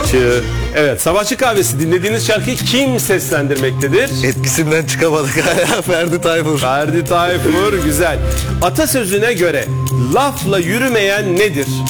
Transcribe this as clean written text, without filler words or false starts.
Savaşçı. Evet, Savaşçı Kahvesi dinlediğiniz şarkıyı kim seslendirmektedir? Etkisinden çıkamadık hala. Ferdi Tayfur. Ferdi Tayfur, güzel. Atasözüne göre lafla yürümeyen nedir?